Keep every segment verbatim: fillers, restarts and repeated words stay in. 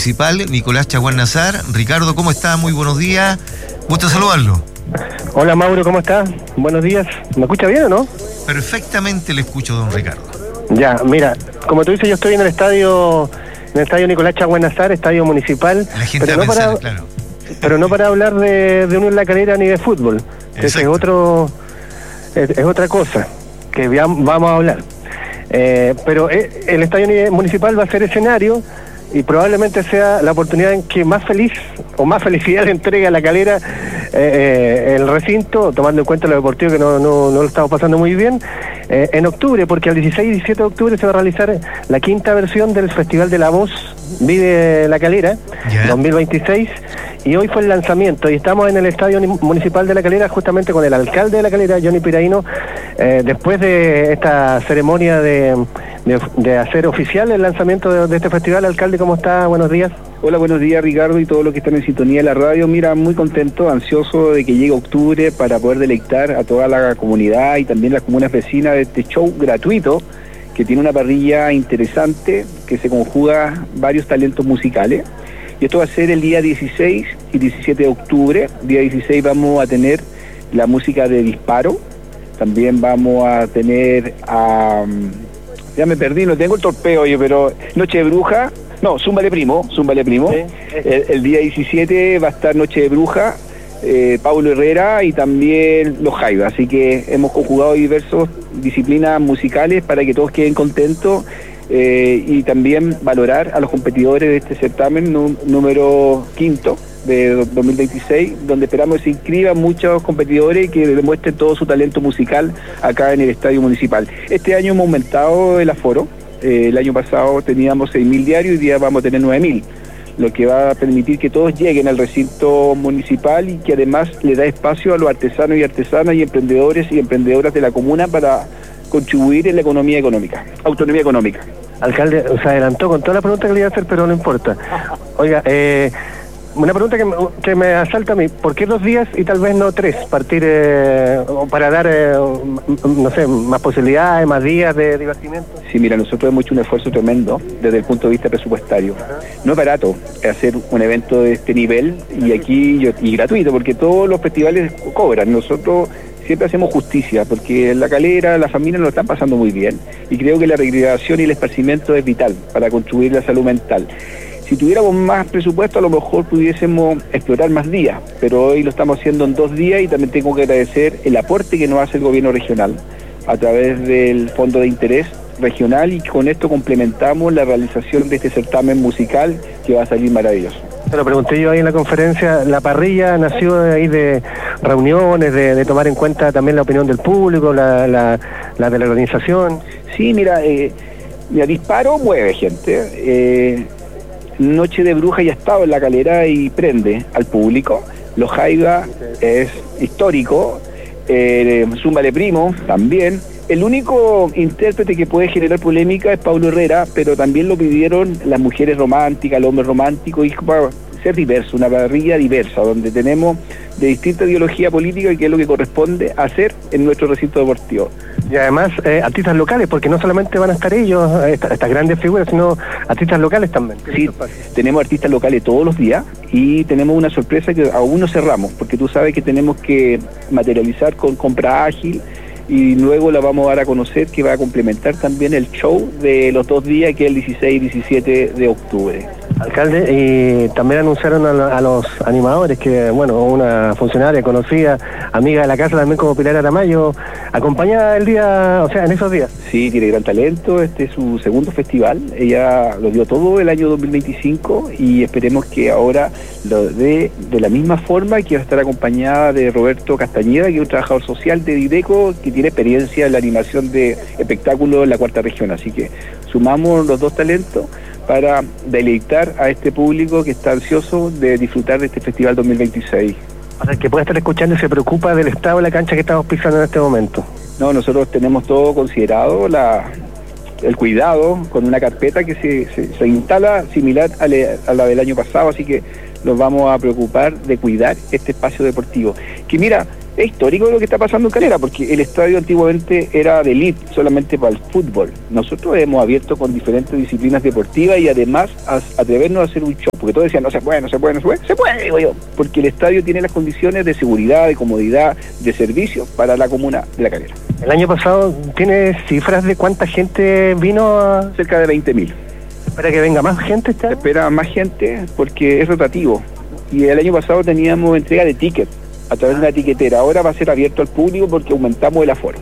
Municipal, Nicolás Chaguán Nazar. Ricardo, ¿cómo está? Muy buenos días. Gusto saludarlo. Hola Mauro, ¿cómo está? Buenos días. ¿Me escucha bien o no? Perfectamente le escucho, don Ricardo. Ya, mira, como tú dices, yo estoy en el estadio, en el estadio Nicolás Chaguán Nazar, estadio municipal. La gente pero va a no pensar, para, claro. Pero no para hablar de, de Unión La Calera ni de fútbol. Es, es otro, es, es otra cosa que vamos a hablar. Eh, pero eh, el estadio municipal va a ser escenario y probablemente sea la oportunidad en que más feliz o más felicidad le entrega a La Calera eh, eh, el recinto, tomando en cuenta lo deportivo que no, no, no lo estamos pasando muy bien, eh, en octubre, porque el dieciséis y diecisiete de octubre se va a realizar la quinta versión del Festival de la Voz Vive La Calera, yeah. dos mil veintiséis, y hoy fue el lanzamiento, y estamos en el Estadio Municipal de La Calera justamente con el alcalde de La Calera, Johnny Piraino, eh, después de esta ceremonia de, de, de hacer oficial el lanzamiento de, de este festival. Alcalde, ¿cómo está? Buenos días. Hola, buenos días Ricardo y todos los que están en sintonía de la radio. Mira, muy contento, ansioso de que llegue octubre para poder deleitar a toda la comunidad y también las comunas vecinas de este show gratuito que tiene una parrilla interesante, que se conjuga varios talentos musicales. Y esto va a ser el día dieciséis y diecisiete de octubre. Día dieciséis vamos a tener la música de Disparo. También vamos a tener a... Ya me perdí, no tengo el torpeo yo, pero Noche de Bruja. No, Zúmbale Primo, Zúmbale Primo. Sí, sí. El, el día diecisiete va a estar Noche de Bruja, eh, Paulo Herrera y también Los Jaiba. Así que hemos conjugado diversas disciplinas musicales para que todos queden contentos. Eh, y también valorar a los competidores de este certamen nú- número quinto de dos mil veintiséis, donde esperamos que se inscriban muchos competidores y que demuestren todo su talento musical acá en el Estadio Municipal. Este año hemos aumentado el aforo, eh, el año pasado teníamos seis mil diarios y hoy día vamos a tener nueve mil, lo que va a permitir que todos lleguen al recinto municipal y que además le da espacio a los artesanos y artesanas y emprendedores y emprendedoras de la comuna para contribuir en la economía económica, autonomía económica. Alcalde, se adelantó con toda la pregunta que le iba a hacer, pero no importa. Oiga, eh, una pregunta que me, que me asalta a mí, ¿por qué dos días y tal vez no tres? Partir eh, para dar, eh, no sé, más posibilidades, más días de divertimento. Sí, mira, nosotros hemos hecho un esfuerzo tremendo desde el punto de vista presupuestario. Ajá. No es barato hacer un evento de este nivel y aquí y gratuito, porque todos los festivales cobran. Nosotros siempre hacemos justicia, porque en La Calera las familias lo están pasando muy bien y creo que la recreación y el esparcimiento es vital para construir la salud mental. Si tuviéramos más presupuesto a lo mejor pudiésemos explorar más días, pero hoy lo estamos haciendo en dos días y también tengo que agradecer el aporte que nos hace el gobierno regional a través del Fondo de Interés Regional, y con esto complementamos la realización de este certamen musical que va a salir maravilloso. Te lo pregunté yo ahí en la conferencia, la parrilla nació de ahí de reuniones, de, de tomar en cuenta también la opinión del público, la, la, la de la organización. Sí, mira, eh, mira, Disparo mueve gente, eh, Noche de Bruja ya ha estado en La Calera y prende al público, Los Jaiba es histórico, eh, Zúmbale Primo también. El único intérprete que puede generar polémica es Paulo Herrera, pero también lo pidieron las mujeres románticas, el hombre romántico, y para ser diverso, una parrilla diversa, donde tenemos de distinta ideología política y que es lo que corresponde hacer en nuestro recinto deportivo. Y además eh, artistas locales, porque no solamente van a estar ellos, estas, estas grandes figuras, sino artistas locales también. Sí, tenemos artistas locales todos los días y tenemos una sorpresa que aún no cerramos, porque tú sabes que tenemos que materializar con compra ágil, y luego la vamos a dar a conocer, que va a complementar también el show de los dos días, que es el dieciséis y diecisiete de octubre. Alcalde, y también anunciaron a, a los animadores que, bueno, una funcionaria conocida, amiga de la casa también como Pilar Aramayo, acompaña el día, o sea, en esos días. Sí, tiene gran talento, este es su segundo festival, ella lo dio todo el año dos mil veinticinco y esperemos que ahora lo dé de la misma forma, que va a estar acompañada de Roberto Castañeda, que es un trabajador social de Dideco, que tiene experiencia en la animación de espectáculos en la cuarta región, así que sumamos los dos talentos para deleitar a este público que está ansioso de disfrutar de este Festival dos mil veintiséis. O sea, que puede estar escuchando y se preocupa del estado de la cancha que estamos pisando en este momento. No, nosotros tenemos todo considerado, la, el cuidado, con una carpeta que se, se, se instala similar a, le, a la del año pasado, así que nos vamos a preocupar de cuidar este espacio deportivo. Que mira, Es histórico lo que está pasando en Calera, porque el estadio antiguamente era de elite, solamente para el fútbol. Nosotros hemos abierto con diferentes disciplinas deportivas y además a, atrevernos a hacer un show, porque todos decían, no se puede, no se puede, no se puede, se puede, digo yo, porque el estadio tiene las condiciones de seguridad, de comodidad, de servicio para la comuna de La Calera. El año pasado, ¿tiene cifras de cuánta gente vino a...? Cerca de veinte mil. ¿Para que venga más gente? ¿Está? Se espera más gente porque es rotativo. Y el año pasado teníamos entrega de tickets a través de una tiquetera. Ahora va a ser abierto al público porque aumentamos el aforo.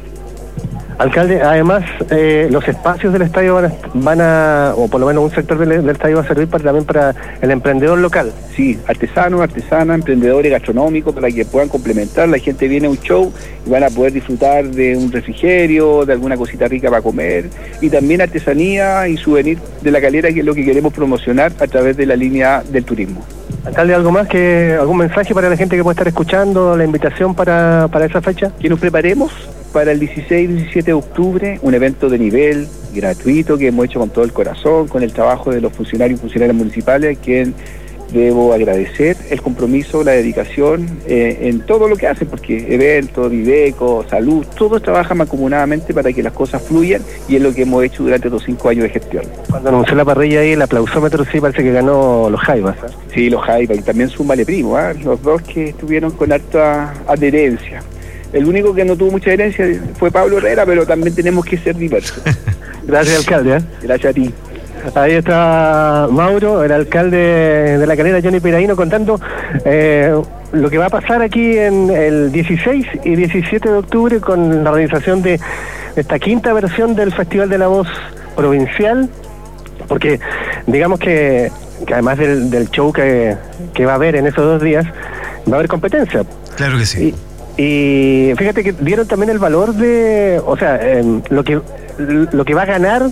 Alcalde, además, eh, los espacios del estadio van a, van a, o por lo menos un sector del, del estadio va a servir para, también para el emprendedor local. Sí, artesanos, artesanas, emprendedores gastronómicos, para que puedan complementar. La gente viene a un show y van a poder disfrutar de un refrigerio, de alguna cosita rica para comer, y también artesanía y souvenir de La Calera, que es lo que queremos promocionar a través de la línea del turismo. Alcalde, ¿algo más? que ¿Algún mensaje para la gente que puede estar escuchando, la invitación para, para esa fecha? Que nos preparemos para el dieciséis y diecisiete de octubre, un evento de nivel gratuito que hemos hecho con todo el corazón, con el trabajo de los funcionarios y funcionarias municipales, a quien debo agradecer el compromiso, la dedicación eh, en todo lo que hacen, porque eventos, Viveco, salud, todos trabajan mancomunadamente para que las cosas fluyan, y es lo que hemos hecho durante estos cinco años de gestión. Cuando anunció la parrilla ahí, el aplausómetro sí parece que ganó los Jaivas. ¿eh? Sí, los Jaivas, y también Súmale Primo, ¿eh? Los dos que estuvieron con harta adherencia. El único que no tuvo mucha herencia fue Pablo Herrera, pero también tenemos que ser diversos. Gracias, alcalde. ¿eh? Gracias a ti. Ahí está Mauro, el alcalde de La Calera, Johnny Piraíno, contando eh, lo que va a pasar aquí en el dieciséis y diecisiete de octubre con la realización de esta quinta versión del Festival de la Voz Provincial, porque digamos que, que además del, del show que, que va a haber en esos dos días, va a haber competencia. Claro que sí. Y, y fíjate que dieron también el valor de, o sea, eh, lo que lo que va a ganar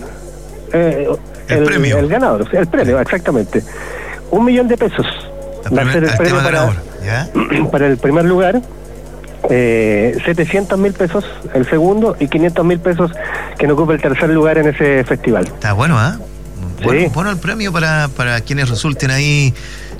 eh, el, el premio. El ganador, el premio, exactamente. Un millón de pesos va a ser el premio para, para el primer lugar. Eh, setecientos mil pesos el segundo y quinientos mil pesos que no ocupa el tercer lugar en ese festival. Está bueno, ¿ah? ¿eh? Bueno, sí. Bueno el premio para, para quienes resulten ahí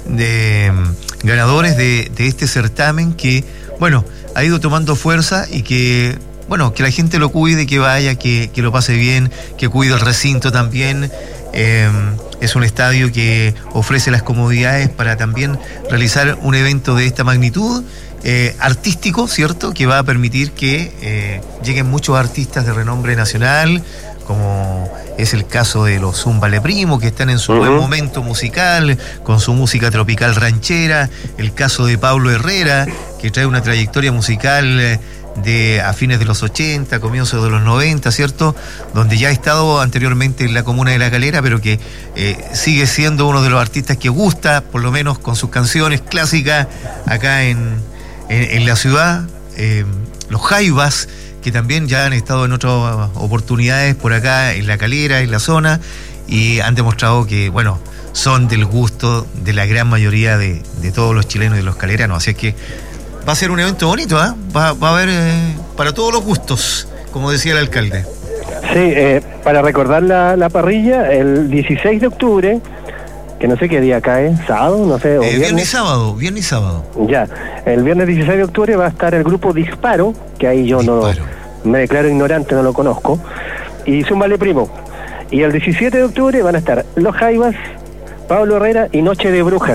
de ganadores de, de este certamen que, bueno, ha ido tomando fuerza y que, bueno, que la gente lo cuide, que vaya, que, que lo pase bien, que cuide el recinto también. Eh, es un estadio que ofrece las comodidades para también realizar un evento de esta magnitud, eh, artístico, ¿cierto? Que va a permitir que eh, lleguen muchos artistas de renombre nacional, como es el caso de los Súmale Primo, que están en su uh-huh. buen momento musical, con su música tropical ranchera, el caso de Pablo Herrera, que trae una trayectoria musical de a fines de los ochenta, comienzos de los noventa, ¿cierto? Donde ya ha estado anteriormente en la comuna de La Calera, pero que eh, sigue siendo uno de los artistas que gusta, por lo menos con sus canciones clásicas, acá en, en, en la ciudad. Eh, los Jaivas, que también ya han estado en otras oportunidades por acá en La Calera, en la zona, y han demostrado que, bueno, son del gusto de la gran mayoría de, de todos los chilenos y de los caleranos. Así es que va a ser un evento bonito, ¿eh? Va, va a haber eh, para todos los gustos, como decía el alcalde. Sí, eh, para recordar la, la parrilla, el dieciséis de octubre, que no sé qué día cae, sábado, no sé, o eh, viernes. Viernes y sábado, viernes y sábado. Ya, el viernes dieciséis de octubre va a estar el grupo Disparo, que ahí yo Disparo. no me declaro ignorante, no lo conozco, y Súmale Primo. Y el diecisiete de octubre van a estar Los Jaivas, Pablo Herrera y Noche de Brujas.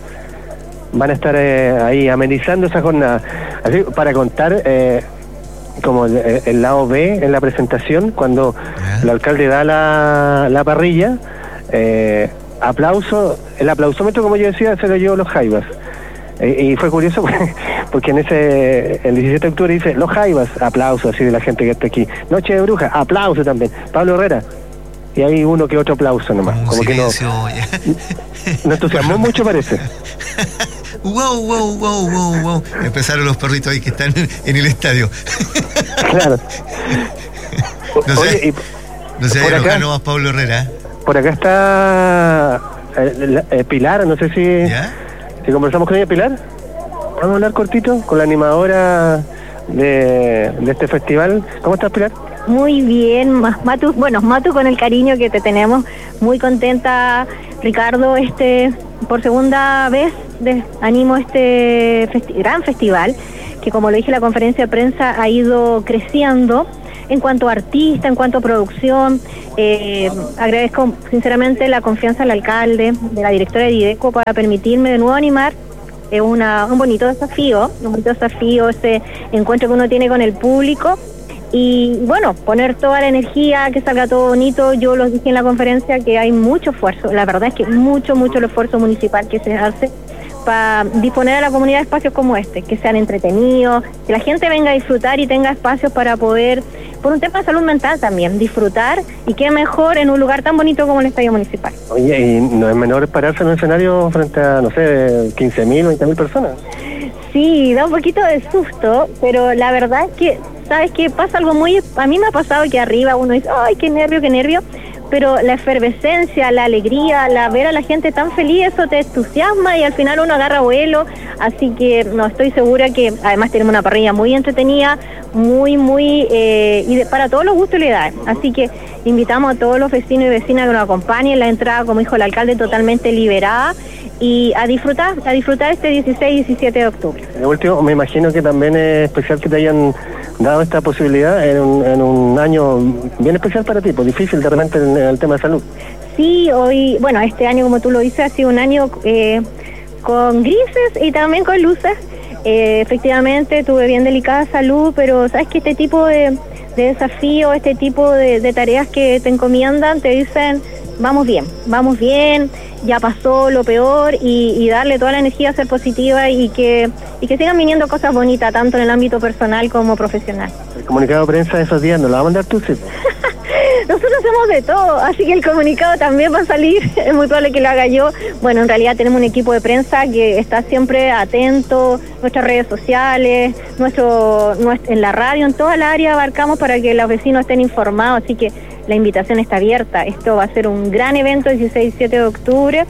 Van a estar eh, ahí amenizando esa jornada. Así, para contar eh, como el, el lado B en la presentación, cuando ¿Eh? el alcalde da la, la parrilla, eh, aplauso, el aplausómetro, como yo decía, se lo llevó Los Jaivas. Eh, y fue curioso porque en ese, el diecisiete de octubre dice Los Jaivas, aplauso así de la gente que está aquí. Noche de Brujas, aplauso también. Pablo Herrera. Y hay uno que otro aplauso nomás. Como, como silencio, que no, no entusiasmó mucho, parece. Wow, wow, wow, wow, wow. Empezaron los perritos ahí que están en el estadio. Claro. No sé, Oye, no sé, lo ganó más Pablo Herrera. Por acá está eh, eh, Pilar, no sé si, ¿Ya? si conversamos con ella, Pilar. Vamos a hablar cortito con la animadora de, de este festival. ¿Cómo estás, Pilar? Muy bien, Matu, bueno, Matu, con el cariño que te tenemos, muy contenta, Ricardo, este por segunda vez de, animo este festi- gran festival, que como lo dije, la conferencia de prensa ha ido creciendo en cuanto a artista, en cuanto a producción. Eh, agradezco sinceramente la confianza del alcalde, de la directora de Dideco, para permitirme de nuevo animar. Es una, un bonito desafío, un bonito desafío ese encuentro que uno tiene con el público. Y bueno, poner toda la energía, que salga todo bonito. Yo lo dije en la conferencia que hay mucho esfuerzo, la verdad es que mucho, mucho el esfuerzo municipal que se hace para disponer a la comunidad de espacios como este, que sean entretenidos, que la gente venga a disfrutar y tenga espacios para poder, por un tema de salud mental también, disfrutar, y qué mejor en un lugar tan bonito como el Estadio Municipal. Oye, y no es menor pararse en un escenario frente a, no sé, quince mil, veinte mil personas. Sí, da un poquito de susto, pero la verdad es que, ¿sabes qué? Pasa algo muy... A mí me ha pasado que arriba uno dice, ¡ay, qué nervio, qué nervio! Pero la efervescencia, la alegría, la ver a la gente tan feliz, eso te entusiasma y al final uno agarra vuelo. Así que no, estoy segura que además tenemos una parrilla muy entretenida, muy, muy... Eh, y de, para todos los gustos y la edad. Así que invitamos a todos los vecinos y vecinas que nos acompañen. La entrada, como dijo el alcalde, totalmente liberada. Y a disfrutar, a disfrutar este dieciséis y diecisiete de octubre. De último, me imagino que también es especial que te hayan dado esta posibilidad en un, en un año bien especial para ti, pues difícil de repente en, en el tema de salud. Sí, hoy, bueno, este año, como tú lo dices, ha sido un año eh, con grises y también con luces. Eh, efectivamente, tuve bien delicada salud, pero sabes que este tipo de, de desafíos, este tipo de, de tareas que te encomiendan, te dicen, vamos bien, vamos bien, ya pasó lo peor, y, y darle toda la energía a ser positiva y que y que sigan viniendo cosas bonitas, tanto en el ámbito personal como profesional. El comunicado de prensa de esos días, ¿nos lo va a mandar tú, sí? Nosotros hacemos de todo, así que el comunicado también va a salir, es muy probable que lo haga yo. Bueno, en realidad tenemos un equipo de prensa que está siempre atento, nuestras redes sociales, nuestro, nuestro en la radio, en toda la área abarcamos para que los vecinos estén informados, así que la invitación está abierta. Esto va a ser un gran evento el dieciséis y diecisiete de octubre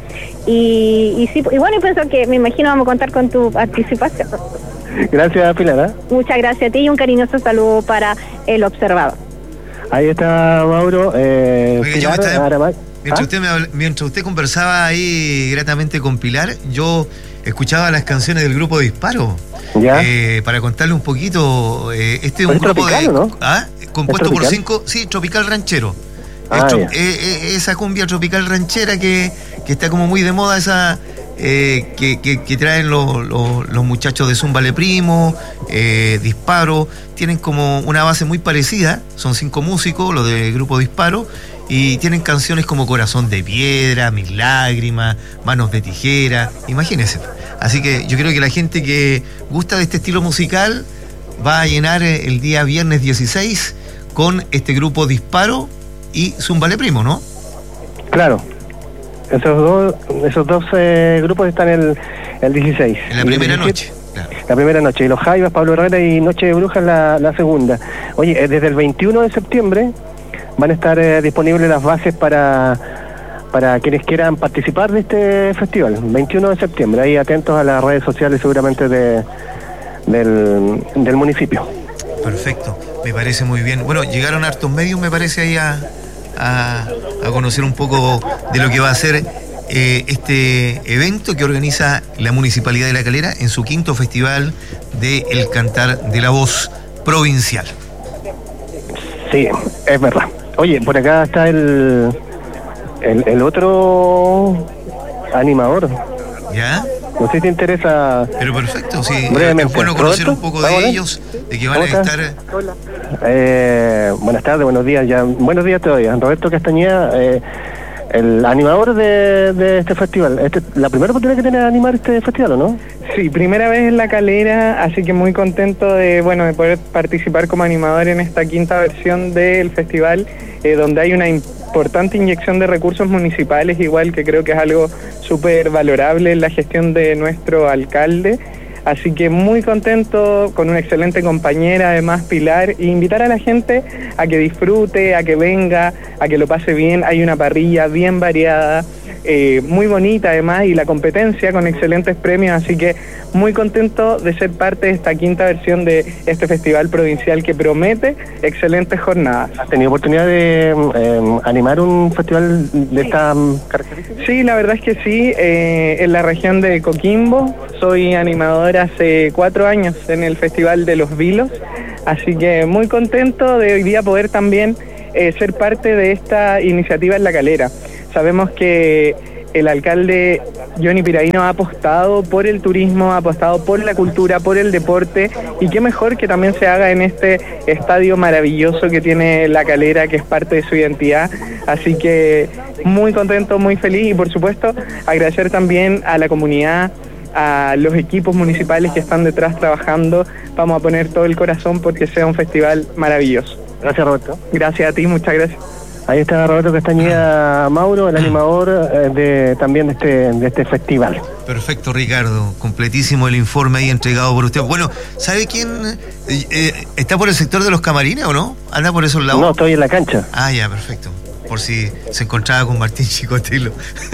y, y, sí, y bueno, y pienso que me imagino vamos a contar con tu participación. Gracias, Pilar. ¿eh? Muchas gracias a ti y un cariñoso saludo para el observador. Ahí está Mauro. Eh, Oiga, Pilar, yo estaba- ahora más. Mientras, ¿Ah? usted me habla- mientras usted conversaba ahí gratamente con Pilar, yo escuchaba las canciones del grupo Disparo. Ya. Eh, para contarle un poquito, eh, este es un ¿Es grupo tropical, de, o no? ¿ah? compuesto ¿Es por tropical? cinco, sí, tropical ranchero. Ah, Es tro- ya. eh, eh, esa cumbia tropical ranchera que, que está como muy de moda, esa eh, que, que, que traen los, los, los muchachos de Zúmbale Primo, eh, Disparo, tienen como una base muy parecida, son cinco músicos, los del grupo Disparo, y tienen canciones como Corazón de Piedra, Mis Lágrimas, Manos de Tijera, imagínense. Así que yo creo que la gente que gusta de este estilo musical va a llenar el día viernes dieciséis con este grupo Disparo y Zúmbale Primo, ¿no? Claro. Esos dos, esos dos eh, grupos están el, el dieciséis. En la Y el primera diecisiete, noche. Claro. La primera noche. Y los Jaivas, Pablo Herrera y Noche de Brujas la, la segunda. Oye, eh, desde el veintiuno de septiembre van a estar eh, disponibles las bases para para quienes quieran participar de este festival. veintiuno de septiembre. Ahí atentos a las redes sociales seguramente de, del, del municipio. Perfecto, me parece muy bien. Bueno, llegaron hartos medios, me parece, ahí a, a, a conocer un poco de lo que va a ser eh, este evento que organiza la Municipalidad de La Calera en su quinto festival de El Cantar de la Voz provincial. Sí, es verdad. Oye, por acá está el, el, el otro animador. ¿Ya? No sé si te interesa. Pero perfecto, sí. Brevemente. Es bueno conocer un ¿Roberto? poco de ¿Hola? ellos, de que van a ¿Cómo estás? estar... Eh, buenas tardes, buenos días. Ya, buenos días todavía. Roberto Castañeda, eh, el animador de, de este festival. Este, ¿La primera oportunidad que tiene de animar este festival, o no? Sí, primera vez en La Calera, así que muy contento de bueno de poder participar como animador en esta quinta versión del festival, eh, donde hay una importante inyección de recursos municipales, igual que creo que es algo súper valorable en la gestión de nuestro alcalde. Así que muy contento, con una excelente compañera, además Pilar, e invitar a la gente a que disfrute, a que venga, a que lo pase bien. Hay una parrilla bien variada, eh, muy bonita además, y la competencia con excelentes premios, así que muy contento de ser parte de esta quinta versión de este festival provincial que promete excelentes jornadas. ¿Has tenido oportunidad de eh, animar un festival de esta característica? Sí, la verdad es que sí, eh, en la región de Coquimbo, soy animador hace cuatro años en el Festival de los Vilos, así que muy contento de hoy día poder también eh, ser parte de esta iniciativa en La Calera. Sabemos que el alcalde Johnny Piraino ha apostado por el turismo, ha apostado por la cultura, por el deporte, y qué mejor que también se haga en este estadio maravilloso que tiene La Calera, que es parte de su identidad. Así que muy contento, muy feliz, y por supuesto agradecer también a la comunidad, a los equipos municipales que están detrás trabajando. Vamos a poner todo el corazón porque sea un festival maravilloso. Gracias, Roberto. Gracias a ti, muchas gracias. Ahí está Roberto Castañeda Mauro, el animador eh, de también de este, de este festival. Perfecto, Ricardo. Completísimo el informe ahí entregado por usted. Bueno, ¿sabe quién eh, eh, está por el sector de los camarines o no? ¿Anda por esos lados? No, estoy en la cancha. Ah, ya, perfecto. Por si se encontraba con Martín Chicotelo.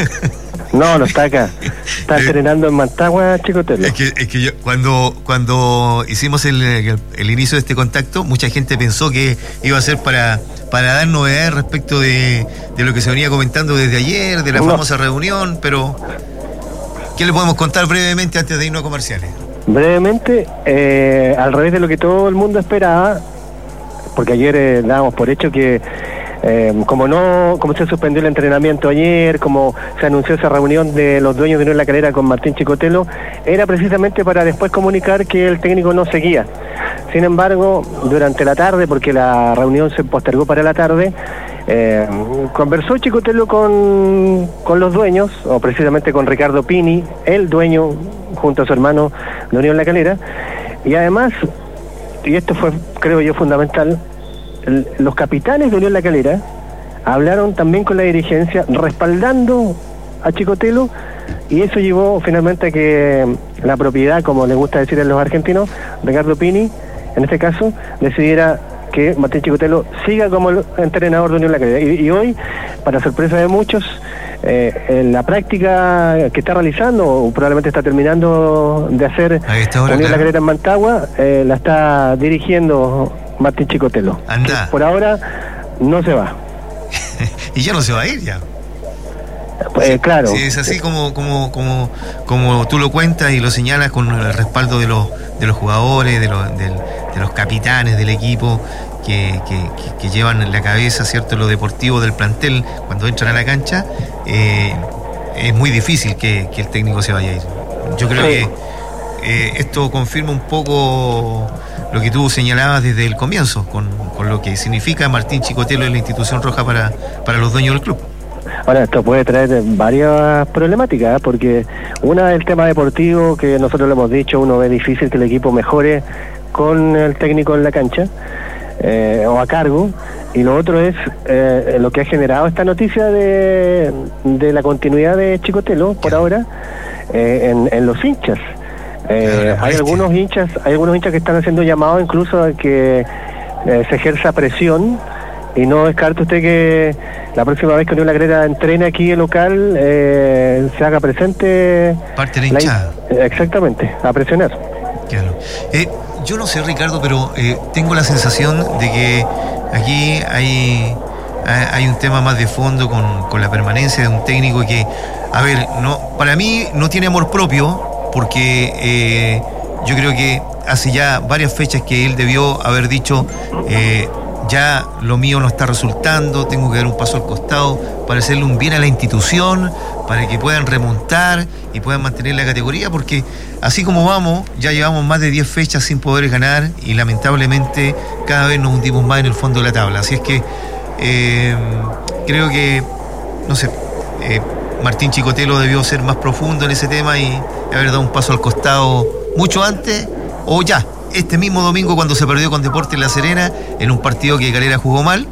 No, no está acá. Está entrenando en Mantagua, Chicotelo. Es que, es que yo, cuando, cuando hicimos el, el, el inicio de este contacto, mucha gente pensó que iba a ser para, para dar novedades respecto de, de lo que se venía comentando desde ayer, de la no. famosa reunión, pero ¿qué le podemos contar brevemente antes de irnos a comerciales? Brevemente, eh, al revés de lo que todo el mundo esperaba, porque ayer eh, dábamos por hecho que Eh, como no, como se suspendió el entrenamiento ayer, como se anunció esa reunión de los dueños de Unión La Calera con Martín Chicotelo, era precisamente para después comunicar que el técnico no seguía. Sin embargo, durante la tarde, porque la reunión se postergó para la tarde, eh, conversó Chicotelo con, con los dueños, o precisamente con Ricardo Pini, el dueño, junto a su hermano de Unión La Calera, y además, y esto fue, creo yo, fundamental, los capitanes de Unión La Calera hablaron también con la dirigencia respaldando a Chicotelo, y eso llevó finalmente a que la propiedad, como le gusta decir a los argentinos, Ricardo Pini, en este caso, decidiera que Martín Chicotelo siga como el entrenador de Unión La Calera. Y, y hoy, para sorpresa de muchos, eh, en la práctica que está realizando, o probablemente está terminando de hacer ahora, Unión claro. La Calera en Mantagua, eh, la está dirigiendo Martín Chicotelo. Anda. Por ahora no se va. Y ya no se va a ir ya. Pues, sí, claro. Sí, es así como, como, como, como tú lo cuentas y lo señalas, con el respaldo de los, de los jugadores, de los, de, de los capitanes del equipo que, que, que, que llevan en la cabeza, ¿cierto?, lo deportivo del plantel cuando entran a la cancha. Eh, es muy difícil que, que el técnico se vaya a ir. Yo creo sí. que eh, esto confirma un poco lo que tú señalabas desde el comienzo, con, con lo que significa Martín Chicotelo en la institución roja para, para los dueños del club. Ahora, esto puede traer varias problemáticas, ¿eh? Porque una es el tema deportivo, que nosotros lo hemos dicho, uno ve difícil que el equipo mejore con el técnico en la cancha, eh, o a cargo, y lo otro es eh, lo que ha generado esta noticia de, de la continuidad de Chicotelo, por ahora, eh, en, en los hinchas. Eh, hay algunos hinchas, hay algunos hinchas que están haciendo llamados incluso a que eh, se ejerza presión, y no descarte usted que la próxima vez que Unión La Calera entrene aquí el local eh, se haga presente parte de la hinchada. La, exactamente, a presionar. Claro. Eh, yo no sé, Ricardo, pero eh, tengo la sensación de que aquí hay hay un tema más de fondo con, con la permanencia de un técnico que, a ver, no, para mí no tiene amor propio. Porque eh, yo creo que hace ya varias fechas que él debió haber dicho eh, ya lo mío no está resultando, tengo que dar un paso al costado para hacerle un bien a la institución, para que puedan remontar y puedan mantener la categoría, porque así como vamos, ya llevamos más de diez fechas sin poder ganar y lamentablemente cada vez nos hundimos más en el fondo de la tabla. Así es que eh, creo que, no sé, eh, Martín Chicotelo debió ser más profundo en ese tema y haber dado un paso al costado mucho antes, o ya, este mismo domingo cuando se perdió con Deportes La Serena, en un partido que Calera jugó mal,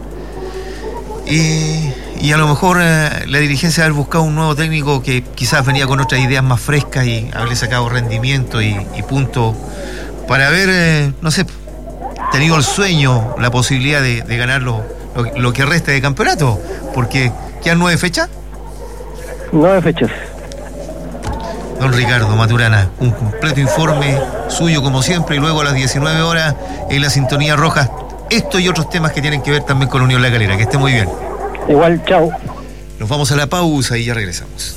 y, y a lo mejor eh, la dirigencia haber buscado un nuevo técnico que quizás venía con otras ideas más frescas y haberle sacado rendimiento y, y punto para haber, eh, no sé, tenido el sueño, la posibilidad de, de ganar lo, lo, lo que resta de campeonato, porque quedan nueve fechas. Nueve fechas. Don Ricardo Maturana, un completo informe suyo como siempre, y luego a las diecinueve horas en la Sintonía Roja, esto y otros temas que tienen que ver también con Unión La Calera. Que esté muy bien. Igual, chao. Nos vamos a la pausa y ya regresamos.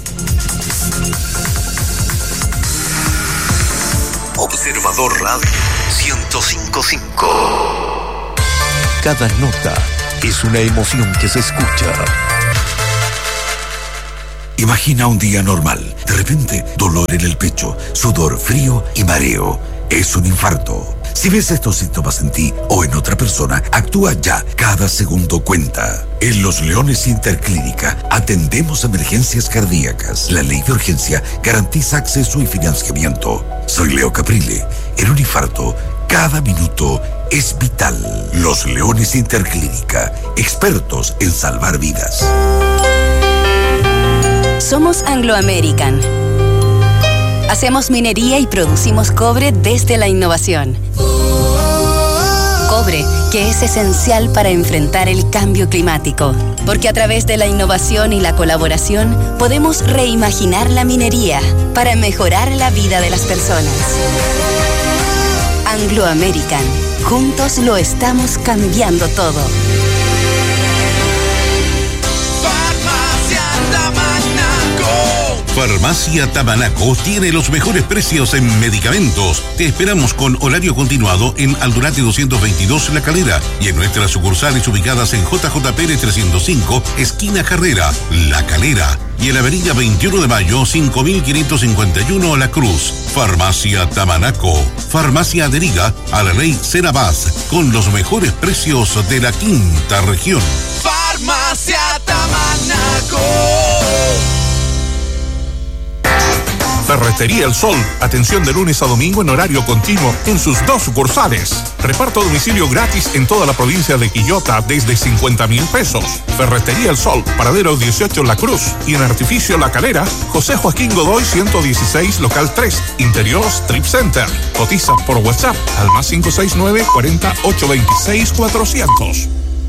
Observador Radio ciento cinco punto cinco. Cada nota es una emoción que se escucha. Imagina un día normal. De repente, dolor en el pecho, sudor frío y mareo. Es un infarto. Si ves estos síntomas en ti o en otra persona, actúa ya. Cada segundo cuenta. En Los Leones Interclínica atendemos emergencias cardíacas. La ley de urgencia garantiza acceso y financiamiento. Soy Leo Caprile. En un infarto, cada minuto es vital. Los Leones Interclínica, expertos en salvar vidas. Somos Anglo American. Hacemos minería y producimos cobre desde la innovación. Cobre, que es esencial para enfrentar el cambio climático. Porque a través de la innovación y la colaboración podemos reimaginar la minería para mejorar la vida de las personas. Anglo American. Juntos lo estamos cambiando todo. Farmacia Tamanaco tiene los mejores precios en medicamentos. Te esperamos con horario continuado en Aldunate doscientos veintidós La Calera y en nuestras sucursales ubicadas en J J Pérez trescientos cinco, esquina Carrera, La Calera, y en la avenida veintiuno de mayo, cinco mil quinientos cincuenta y uno La Cruz. Farmacia Tamanaco. Farmacia adherida a la ley Senabaz, con los mejores precios de la quinta región. Farmacia Tamanaco. Ferretería El Sol, atención de lunes a domingo en horario continuo en sus dos sucursales. Reparto a domicilio gratis en toda la provincia de Quillota desde cincuenta mil pesos. Ferretería El Sol, Paradero dieciocho La Cruz, y en Artificio La Calera, José Joaquín Godoy ciento dieciséis, local tres, Interior Strip Center. Cotiza por WhatsApp al más cinco seis nueve, cuarenta, ochocientos veintiséis, cuatrocientos.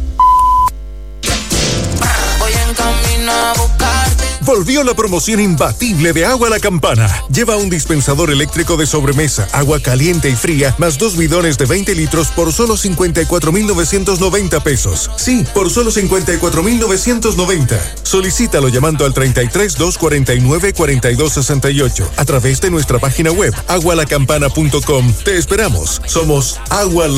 Voy en camino a buscarte. Volvió la promoción imbatible de Agua La Campana. Lleva un dispensador eléctrico de sobremesa, agua caliente y fría, más dos bidones de veinte litros por solo cincuenta y cuatro mil novecientos noventa pesos. Sí, por solo cincuenta y cuatro mil novecientos noventa. Solicítalo llamando al treinta y tres, doscientos cuarenta y nueve, cuarenta y dos sesenta y ocho a través de nuestra página web agua la campana punto com. Te esperamos. Somos Agua La